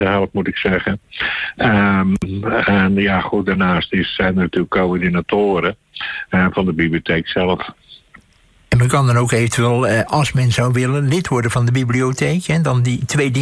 helpt, moet ik zeggen. En ja, goed, daarnaast zijn er natuurlijk coördinatoren van de bibliotheek zelf. En men kan dan ook eventueel, als men zou willen, lid worden van de bibliotheek. En dan die 2 dingen